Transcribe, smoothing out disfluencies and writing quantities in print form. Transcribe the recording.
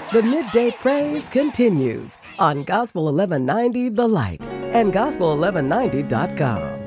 The Midday Praise continues on Gospel 1190 The Light and Gospel1190.com.